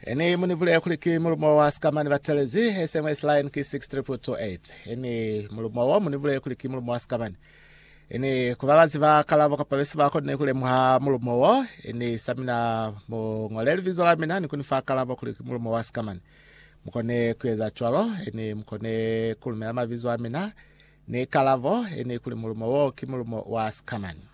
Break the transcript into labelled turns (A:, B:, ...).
A: Eni munivule kuliki mulumo wa skamani vatelezi SMS line ki 62228. Eni mulumo wa munivule kuliki mulumo wa skamani. Eni kubabazi ba kalabo kapabesi bako nekule muha mulumo wa. Eni samina ngoleli vizola mina ni kunifa kalabo kuliki mulumo wa skamani. Mkone kueza chwalo. Eni mkone kulumema vizola mina. Ni kalabo eni kuli mulumo wa ki mulumo wa skamani.